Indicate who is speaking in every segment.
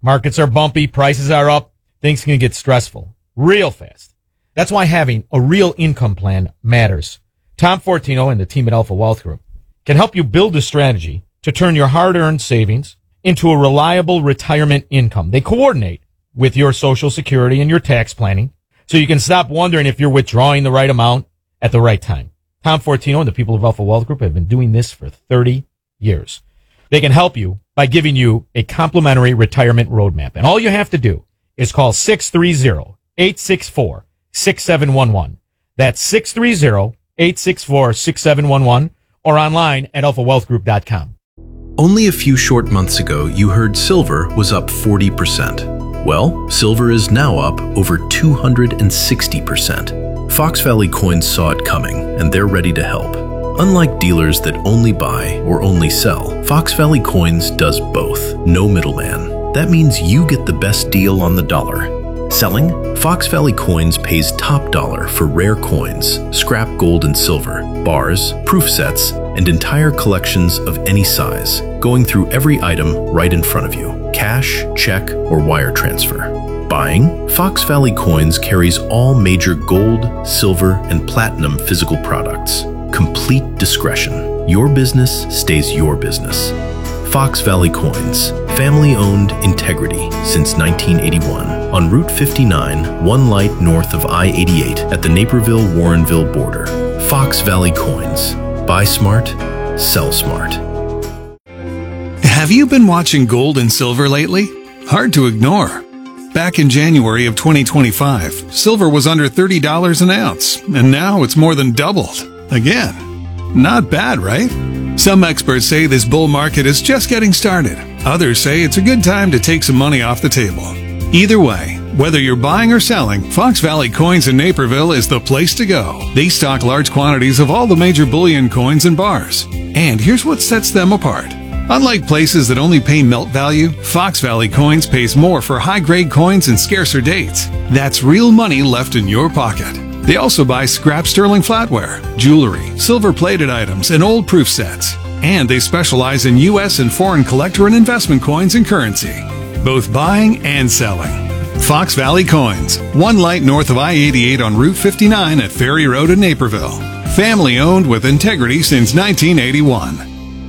Speaker 1: Markets are bumpy, prices are up, things can get stressful real fast. That's why having a real income plan matters. Tom Fortino and the team at Alpha Wealth Group can help you build a strategy to turn your hard-earned savings into a reliable retirement income. They coordinate with your Social Security and your tax planning so you can stop wondering if you're withdrawing the right amount at the right time. Tom Fortino and the people of Alpha Wealth Group have been doing this for 30 years. They can help you by giving you a complimentary retirement roadmap. And all you have to do is call 630-864-6711. That's 630-864-6711 or online at alphawealthgroup.com.
Speaker 2: Only a few short months ago, you heard silver was up 40%. Well, silver is now up over 260%. Fox Valley Coins saw it coming, and they're ready to help. Unlike dealers that only buy or only sell, Fox Valley Coins does both. No middleman. That means you get the best deal on the dollar. Selling? Fox Valley Coins pays top dollar for rare coins, scrap gold and silver, bars, proof sets, and entire collections of any size, going through every item right in front of you. Cash, check, or wire transfer. Buying? Fox Valley Coins carries all major gold, silver, and platinum physical products. Complete discretion. Your business stays your business. Fox Valley Coins. Family-owned integrity since 1981. On Route 59, one light north of I-88 at the Naperville-Warrenville border. Fox Valley Coins. Buy smart, sell smart.
Speaker 3: Have you been watching gold and silver lately? Hard to ignore. Back in January of 2025, silver was under $30 an ounce, and now it's more than doubled. Again, not bad, right? Some experts say this bull market is just getting started. Others say it's a good time to take some money off the table. Either way, whether you're buying or selling, Fox Valley Coins in Naperville is the place to go. They stock large quantities of all the major bullion coins and bars. And here's what sets them apart. Unlike places that only pay melt value, Fox Valley Coins pays more for high-grade coins and scarcer dates. That's real money left in your pocket. They also buy scrap sterling flatware, jewelry, silver-plated items, and old proof sets. And they specialize in U.S. and foreign collector and investment coins and currency, both buying and selling. Fox Valley Coins, one light north of I-88 on Route 59 at Ferry Road in Naperville. Family-owned with integrity since 1981.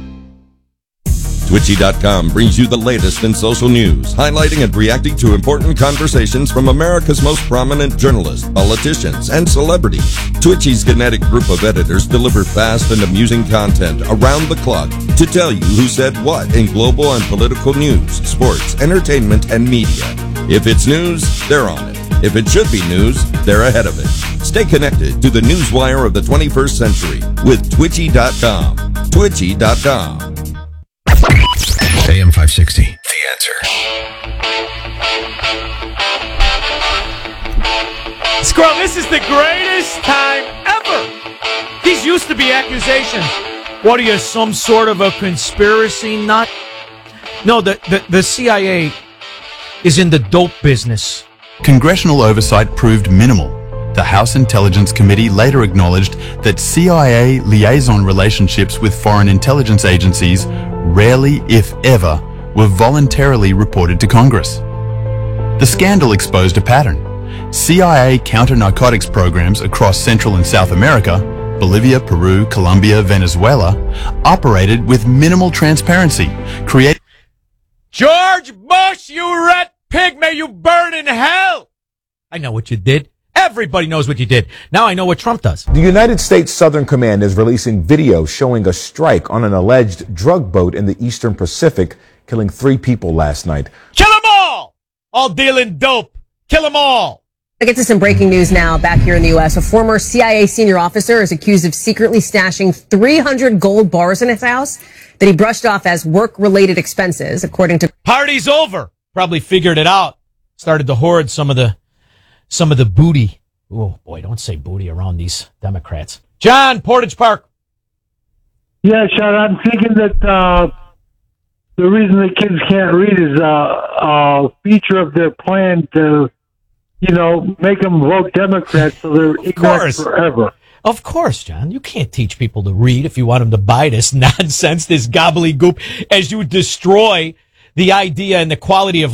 Speaker 4: Twitchy.com brings you the latest in social news, highlighting and reacting to important conversations from America's most prominent journalists, politicians, and celebrities. Twitchy's kinetic group of editors deliver fast and amusing content around the clock to tell you who said what in global and political news, sports, entertainment, and media. If it's news, they're on it. If it should be news, they're ahead of it. Stay connected to the newswire of the 21st century with Twitchy.com. Twitchy.com.
Speaker 2: AM 560. The Answer.
Speaker 1: Scrub, this is the greatest time ever. These used to be accusations. What are you, some sort of a conspiracy nut? No, the CIA is in the dope business.
Speaker 5: Congressional oversight proved minimal. The House Intelligence Committee later acknowledged that CIA liaison relationships with foreign intelligence agencies rarely, if ever, were voluntarily reported to Congress. The scandal exposed a pattern. CIA counter-narcotics programs across Central and South America, Bolivia, Peru, Colombia, Venezuela, operated with minimal transparency, creating...
Speaker 1: George Bush, you rat pig, may you burn in hell! I know what you did. Everybody knows what you did. Now I know what Trump does.
Speaker 6: The United States Southern Command is releasing video showing a strike on an alleged drug boat in the Eastern Pacific, killing 3 people last night.
Speaker 1: Kill them all dealing dope. Kill them all!
Speaker 7: I get to some breaking news now back here in the U.S. A former CIA senior officer is accused of secretly stashing 300 gold bars in his house that he brushed off as work-related expenses, according to...
Speaker 1: Party's over. Probably figured it out. Started to hoard some of the booty. Oh, boy, don't say booty around these Democrats. John, Portage Park.
Speaker 8: Yeah, Sean, I'm thinking that the reason the kids can't read is a feature of their plan to, make them vote Democrat so they're ignorant forever.
Speaker 1: Of course, John. You can't teach people to read if you want them to buy this nonsense, this gobbledygook, as you destroy the idea and the quality of